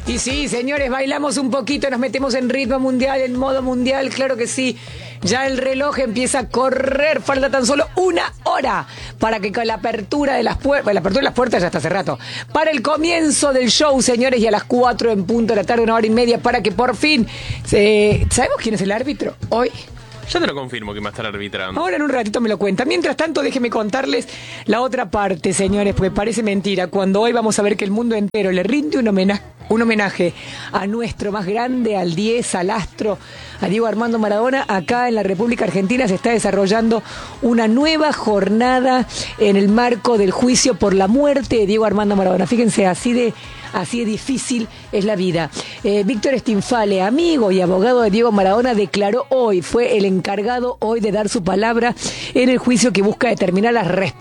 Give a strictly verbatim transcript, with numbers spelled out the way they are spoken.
Y sí, señores, bailamos un poquito, nos metemos en ritmo mundial, en modo mundial, claro que sí. Ya el reloj empieza a correr, falta tan solo una hora para que con la apertura de las puertas, la apertura de las puertas ya está hace rato, para el comienzo del show, señores, y a las cuatro en punto de la tarde, una hora y media, para que por fin, eh, ¿sabemos quién es el árbitro hoy? Ya te lo confirmo que me va a estar arbitrando. Ahora en un ratito me lo cuenta. Mientras tanto, déjeme contarles la otra parte, señores, porque parece mentira. Cuando hoy vamos a ver que el mundo entero le rinde un homenaje, un homenaje a nuestro más grande, al diez, al astro, a Diego Armando Maradona, acá en la República Argentina se está desarrollando una nueva jornada en el marco del juicio por la muerte de Diego Armando Maradona. Fíjense, así de... Así de difícil es la vida. Eh, Víctor Stinfale, amigo y abogado de Diego Maradona, declaró hoy, fue el encargado hoy de dar su palabra en el juicio que busca determinar las respuestas